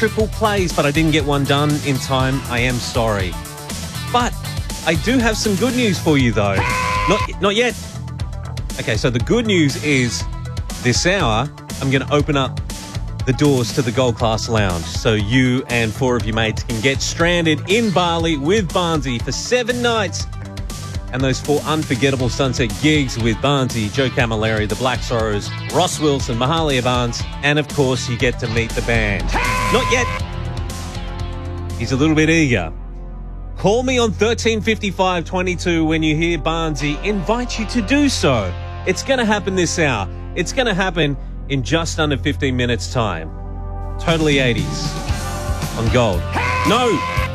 triple plays, but I didn't get one done in time. I am sorry. But I do have some good news for you, though. Not yet. Okay, so the good news is this hour, I'm going to open up the doors to the Gold Class Lounge so you and 4 of your mates can get stranded in Bali with Barnsey for 7 nights. And those 4 unforgettable sunset gigs with Barnsey, Joe Camilleri, the Black Sorrows, Ross Wilson, Mahalia Barnes, and of course you get to meet the band. Not yet. He's a little bit eager. Call me on 135522 when you hear Barnsey invite you to do so. It's going to happen this hour. It's going to happen in just under 15 minutes' time. Totally 80s on Gold. No!